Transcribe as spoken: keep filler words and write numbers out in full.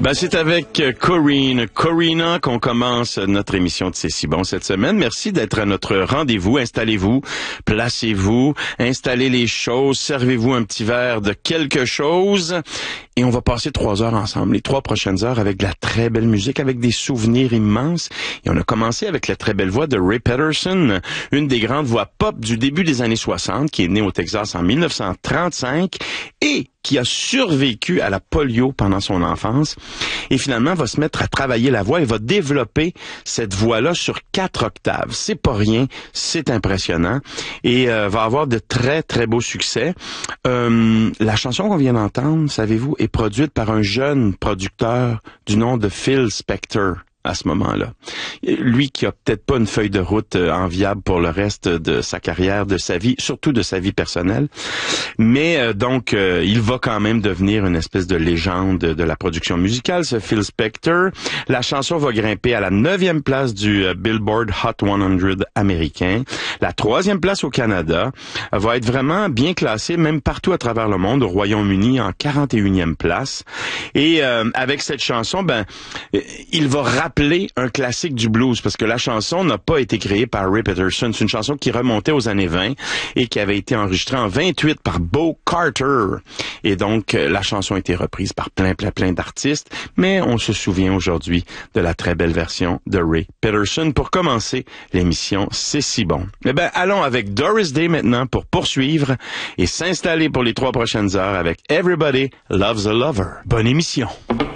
Ben, c'est avec Corinne, Corina qu'on commence notre émission de C'est si bon cette semaine. Merci d'être à notre rendez-vous. Installez-vous, placez-vous, installez les choses, servez-vous un petit verre de quelque chose et on va passer trois heures ensemble, les trois prochaines heures avec de la très belle musique, avec des souvenirs immenses. Et on a commencé avec la très belle voix de Ray Peterson, une des grandes voix pop du début des années soixante, qui est née au Texas en mille neuf cent trente-cinq et qui a survécu à la polio pendant son enfance et finalement va se mettre à travailler la voix et va développer cette voix-là sur quatre octaves. C'est pas rien, c'est impressionnant et euh, va avoir de très très beaux succès. Euh, la chanson qu'on vient d'entendre, savez-vous, est produite par un jeune producteur du nom de Phil Spector. À ce moment-là. Lui qui a peut-être pas une feuille de route euh, enviable pour le reste de sa carrière, de sa vie, surtout de sa vie personnelle. Mais euh, donc, euh, il va quand même devenir une espèce de légende de la production musicale, ce Phil Spector. La chanson va grimper à la neuvième place du euh, Billboard Hot cent américain. La troisième place au Canada va être vraiment bien classée, même partout à travers le monde, au Royaume-Uni en quarante et unième place. Et euh, avec cette chanson, ben, il va rappeler un classique du blues, parce que la chanson n'a pas été créée par Ray Peterson. C'est une chanson qui remontait aux années vingt et qui avait été enregistrée en vingt-huit par Bo Carter. Et donc, la chanson a été reprise par plein, plein, plein d'artistes, mais on se souvient aujourd'hui de la très belle version de Ray Peterson. Pour commencer l'émission C'est si bon. Eh ben, allons avec Doris Day maintenant pour poursuivre et s'installer pour les trois prochaines heures avec Everybody Loves a Lover. Bonne émission.